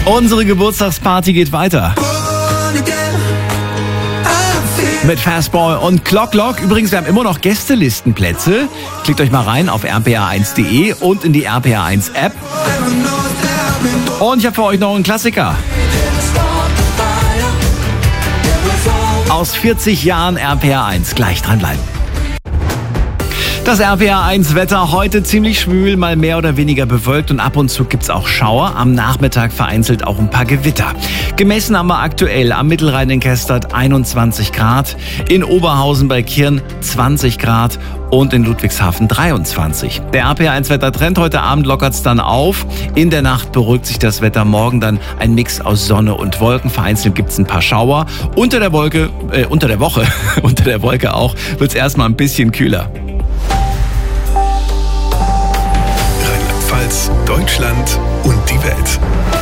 Unsere Geburtstagsparty geht weiter. Mit Fastball und Clock Lock. Übrigens, wir haben immer noch Gästelistenplätze. Klickt euch mal rein auf rpa1.de und in die RPA1 App. Und ich habe für euch noch einen Klassiker. Aus 40 Jahren RPA1. Gleich dranbleiben. Das RPA1-Wetter heute ziemlich schwül, mal mehr oder weniger bewölkt und ab und zu gibt's auch Schauer. Am Nachmittag vereinzelt auch ein paar Gewitter. Gemessen haben wir aktuell am Mittelrhein in Kestert 21 Grad, in Oberhausen bei Kirn 20 Grad und in Ludwigshafen 23. Der RPA1-Wettertrend, heute Abend lockert's dann auf. In der Nacht beruhigt sich das Wetter, morgen dann ein Mix aus Sonne und Wolken. Vereinzelt gibt's ein paar Schauer. Unter der Woche auch, wird's erstmal ein bisschen kühler. Deutschland und die Welt.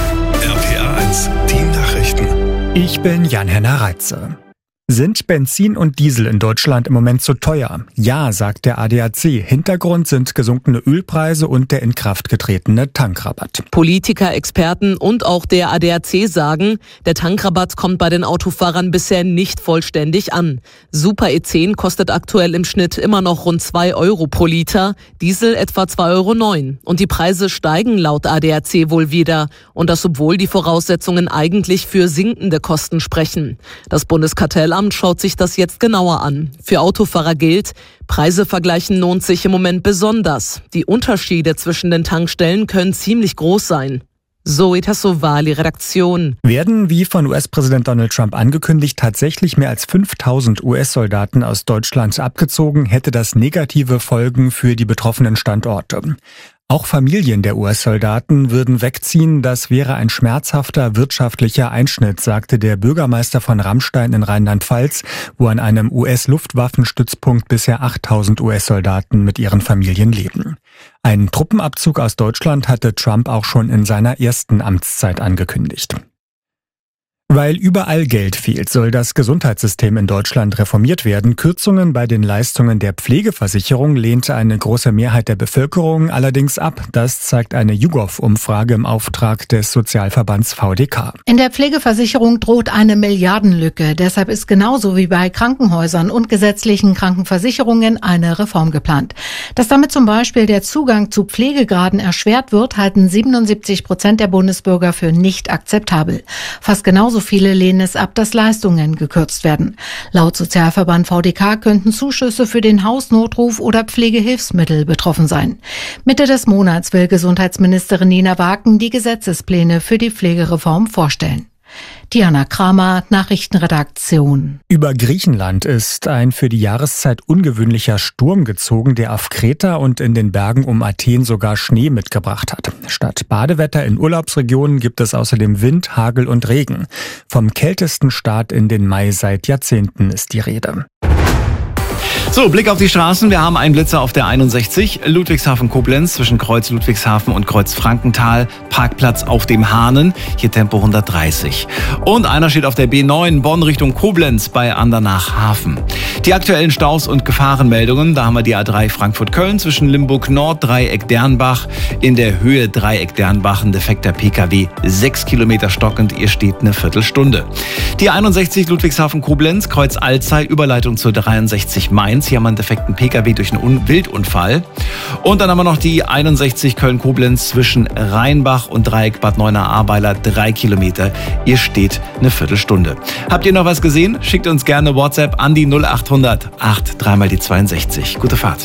RPA1, die Nachrichten. Ich bin Jan-Henner Reitze. Sind Benzin und Diesel in Deutschland im Moment zu teuer? Ja, sagt der ADAC. Hintergrund sind gesunkene Ölpreise und der in Kraft getretene Tankrabatt. Politiker, Experten und auch der ADAC sagen, der Tankrabatt kommt bei den Autofahrern bisher nicht vollständig an. Super E10 kostet aktuell im Schnitt immer noch rund 2 Euro pro Liter, Diesel etwa 2,09 Euro. Und die Preise steigen laut ADAC wohl wieder. Und das, obwohl die Voraussetzungen eigentlich für sinkende Kosten sprechen. Das Bundeskartellamt schaut sich das jetzt genauer an. Für Autofahrer gilt, Preise vergleichen lohnt sich im Moment besonders. Die Unterschiede zwischen den Tankstellen können ziemlich groß sein. Zoe Tassovali, Redaktion. Werden, wie von US-Präsident Donald Trump angekündigt, tatsächlich mehr als 5.000 US-Soldaten aus Deutschland abgezogen, hätte das negative Folgen für die betroffenen Standorte. Auch Familien der US-Soldaten würden wegziehen. Das wäre ein schmerzhafter wirtschaftlicher Einschnitt, sagte der Bürgermeister von Ramstein in Rheinland-Pfalz, wo an einem US-Luftwaffenstützpunkt bisher 8.000 US-Soldaten mit ihren Familien leben. Einen Truppenabzug aus Deutschland hatte Trump auch schon in seiner ersten Amtszeit angekündigt. Weil überall Geld fehlt, soll das Gesundheitssystem in Deutschland reformiert werden. Kürzungen bei den Leistungen der Pflegeversicherung lehnte eine große Mehrheit der Bevölkerung allerdings ab. Das zeigt eine YouGov-Umfrage im Auftrag des Sozialverbands VDK. In der Pflegeversicherung droht eine Milliardenlücke. Deshalb ist genauso wie bei Krankenhäusern und gesetzlichen Krankenversicherungen eine Reform geplant. Dass damit zum Beispiel der Zugang zu Pflegegraden erschwert wird, halten 77% der Bundesbürger für nicht akzeptabel. Fast genauso viele lehnen es ab, dass Leistungen gekürzt werden. Laut Sozialverband VDK könnten Zuschüsse für den Hausnotruf oder Pflegehilfsmittel betroffen sein. Mitte des Monats will Gesundheitsministerin Nina Waken die Gesetzespläne für die Pflegereform vorstellen. Diana Kramer, Nachrichtenredaktion. Über Griechenland ist ein für die Jahreszeit ungewöhnlicher Sturm gezogen, der auf Kreta und in den Bergen um Athen sogar Schnee mitgebracht hat. Statt Badewetter in Urlaubsregionen gibt es außerdem Wind, Hagel und Regen. Vom kältesten Start in den Mai seit Jahrzehnten ist die Rede. So, Blick auf die Straßen. Wir haben einen Blitzer auf der 61, Ludwigshafen-Koblenz zwischen Kreuz Ludwigshafen und Kreuz Frankenthal. Parkplatz auf dem Hahnen, hier Tempo 130. Und einer steht auf der B9 Bonn Richtung Koblenz bei Andernach-Hafen. Die aktuellen Staus und Gefahrenmeldungen, da haben wir die A3 Frankfurt-Köln zwischen Limburg Nord, Dreieck Dernbach. In der Höhe Dreieck Dernbach ein defekter PKW, 6 Kilometer stockend, ihr steht eine Viertelstunde. Die 61 Ludwigshafen-Koblenz, Kreuz Alzey, Überleitung zur 63 Mainz. Hier haben wir einen defekten PKW durch einen Wildunfall. Und dann haben wir noch die 61 Köln-Koblenz zwischen Rheinbach und Dreieck Bad Neuenahr-Ahrweiler, 3 Kilometer. Ihr steht eine Viertelstunde. Habt ihr noch was gesehen? Schickt uns gerne WhatsApp an die 0800 8 3 mal die 62. Gute Fahrt.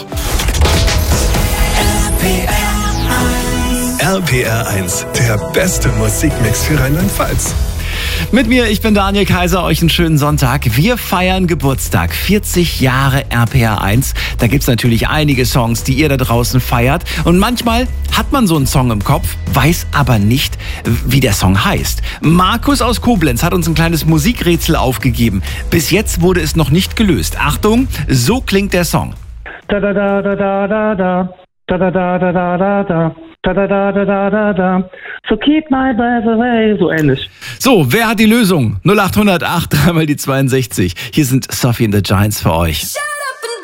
RPR1, der beste Musikmix für Rheinland-Pfalz. Mit mir, ich bin Daniel Kaiser, euch einen schönen Sonntag. Wir feiern Geburtstag, 40 Jahre RPR1. Da gibt's natürlich einige Songs, die ihr da draußen feiert. Und manchmal hat man so einen Song im Kopf, weiß aber nicht, wie der Song heißt. Markus aus Koblenz hat uns ein kleines Musikrätsel aufgegeben. Bis jetzt wurde es noch nicht gelöst. Achtung, so klingt der Song. Da da da da da da da da da da da da da da. Da, da, da, da, da, da, da. So keep my breath away. So ähnlich. So, wer hat die Lösung? 0800 8 3 mal die 62. Hier sind Sophie and the Giants für euch.